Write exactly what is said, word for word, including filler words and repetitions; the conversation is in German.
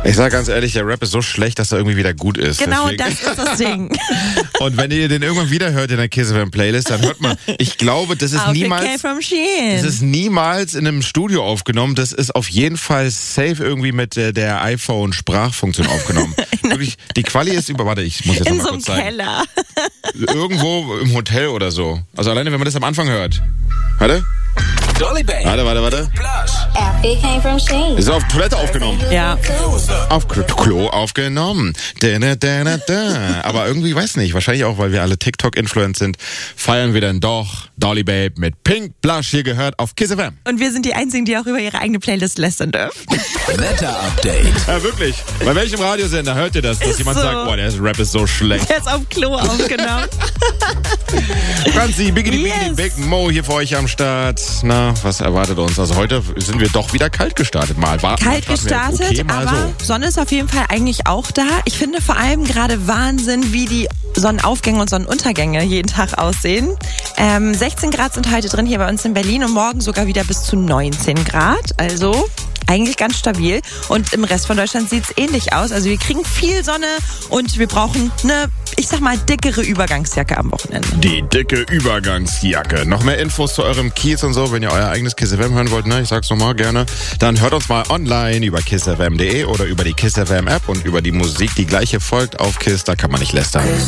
Ich sag ganz ehrlich, der Rap ist so schlecht, dass er irgendwie wieder gut ist. Genau, Deswegen. das ist das Ding. Und wenn ihr den irgendwann wieder hört in der Kiss F M Playlist, dann hört man, ich glaube, das ist niemals, from Shein. das ist niemals in einem Studio aufgenommen. Das ist auf jeden Fall safe irgendwie mit der, der iPhone-Sprachfunktion aufgenommen. Wirklich, die Quali ist über, warte, ich muss jetzt In noch mal so einem kurz zeigen. Keller. Irgendwo im Hotel oder so. Also alleine, wenn man das am Anfang hört. Warte. Dolly Bang. Warte, warte, warte. It came from Shein. Ist auf Toilette aufgenommen. Ja. Auf Klo, Klo aufgenommen. Da, da, da, da, da. Aber irgendwie, weiß nicht, wahrscheinlich auch, weil wir alle TikTok-Influenced sind, feiern wir dann doch Dolly Babe mit Pink Blush hier gehört auf Kiss F M. Und wir sind die Einzigen, die auch über ihre eigene Playlist lästern dürfen. Wetter-Update. Ja, wirklich. Bei welchem Radiosender hört ihr das, dass Ist jemand so. sagt, boah, der Rap ist so schlecht. Der ist auf Klo aufgenommen. Franzi, Biggity Biggity Yes. Big Mo hier für euch am Start. Na, was erwartet uns? Also heute sind wir doch wieder kalt gestartet. Mal war Kalt mal starten wir, gestartet, okay, mal aber so. Sonne ist auf jeden Fall eigentlich auch da. Ich finde vor allem gerade Wahnsinn, wie die Sonnenaufgänge und Sonnenuntergänge jeden Tag aussehen. Ähm, sechzehn Grad sind heute drin hier bei uns in Berlin und morgen sogar wieder bis zu neunzehn Grad. Also eigentlich ganz stabil. Und im Rest von Deutschland sieht es ähnlich aus. Also wir kriegen viel Sonne und wir brauchen eine, ich sag mal, dickere Übergangsjacke am Wochenende. Die dicke Übergangsjacke. Noch mehr Infos zu eurem Kiez und so, wenn ihr euer eigenes Kiss F M hören wollt, ne? Ich sag's nochmal gerne. Dann hört uns mal online über kiss f m punkt de oder über die Kiss F M App und über die Musik, die gleiche folgt auf Kiss. Da kann man nicht lästern.